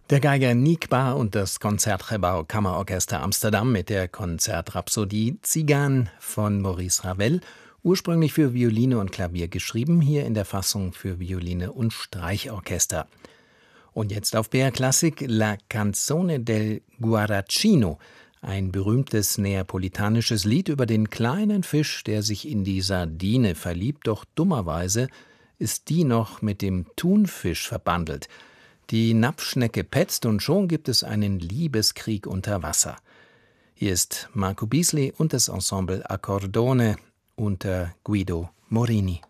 Der Geiger Nick Bar und das Concertgebouw Kammerorchester Amsterdam mit der Konzertrhapsodie Tzigane von Maurice Ravel, ursprünglich für Violine und Klavier geschrieben, hier in der Fassung für Violine und Streichorchester. Und jetzt auf BR Klassik La Canzone del Guaracino, ein berühmtes neapolitanisches Lied über den kleinen Fisch, der sich in die Sardine verliebt, doch dummerweise ist die noch mit dem Thunfisch verbandelt. Die Napfschnecke petzt und schon gibt es einen Liebeskrieg unter Wasser. Hier ist Marco Beasley und das Ensemble Accordone unter Guido Morini.